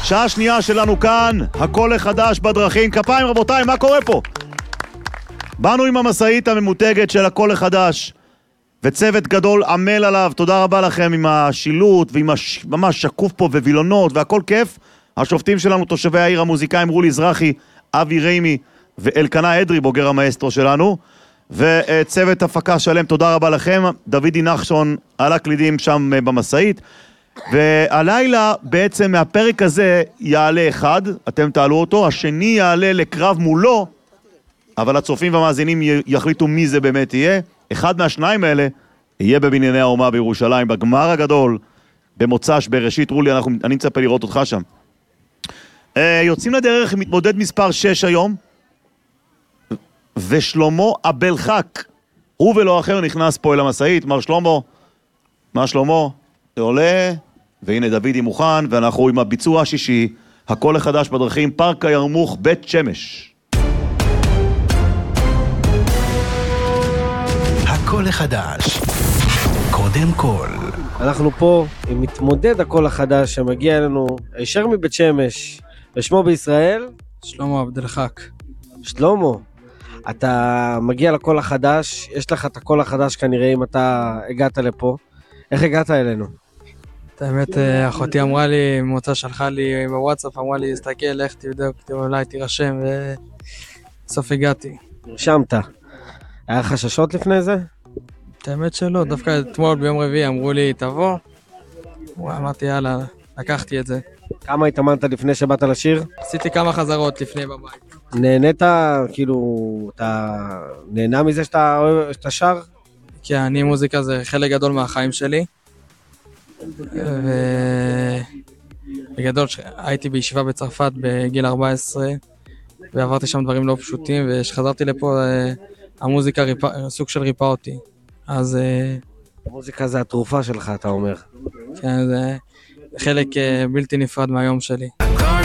שעה שנייה שלנו כאן, הכל לחדש בדרכים. כפיים רבותיי, מה קורה פה? באנו עם המשאית הממותגת של הכל לחדש, וצוות גדול עמל עליו. תודה רבה לכם עם השילוט ועם ממש שקוף פה ווילונות והכל כיף. השופטים שלנו, תושבי העיר, המוזיקאים רולי זרחי, אבי ריימי ואלקנה אדרי, בוגר המאסטרו שלנו, וצוות הפקה שלם, תודה רבה לכם. דודי נחשון על הקלידים שם במשאית. והלילה בעצם מהפרק הזה יעלה אחד, אתם תעלו אותו, השני יעלה לקרב מולו, אבל הצופים והמאזינים יחליטו מי זה באמת יהיה. אחד מהשניים האלה יהיה בבנייני האומה בירושלים, בגמר הגדול, במוצ"ש בראשית. רולי, אני מצפה לראות אותך שם. יוצאים לדרך מתמודד מספר 6 היום, ושלמה אבלחק, הוא ולא אחר נכנס פה אל המשאית. מר שלמה, מה שלמה? זה עולה, והנה דודי מוכן, ואנחנו עם הביצוע השישי, הכל לחדש בדרכים, פארק הירמוך, בית שמש. הכל לחדש, קודם כל. אנחנו פה עם מתמודד הכל החדש שמגיע אלינו הישר מבית שמש, ושמו בישראל שלמה אבלחק. שלמה, אתה מגיע לכל החדש, יש לך את הכל החדש כנראה אם אתה הגעת לפה. איך הגעת אלינו? את האמת, אחותי אמרה לי, מוצא שלחה לי בוואטסאפ, אמרה לי, תסתכל, לך תבדוק, אולי תירשם, ובסוף הגעתי. נרשמת. היה חששות לפני זה? את האמת שלא, דווקא אתמול ביום רביעי אמרו לי, תבוא. אמרתי, יאללה, לקחתי את זה. כמה התאמנת לפני שבאת לשיר? עשיתי כמה חזרות לפני בבית. נהנית, כאילו, אתה נהנה מזה שאתה שר? כי אני מוזיקה זה חלק גדול מהחיים שלי. ובגדול הייתי בישיבה בצרפת בגיל 14, ועברתי שם דברים לא פשוטים, וכשחזרתי לפה המוזיקה סוג של ריפא אותי. אז המוזיקה זה התרופה שלך, אתה אומר. כן, זה חלק בלתי נפרד מהיום שלי. הכל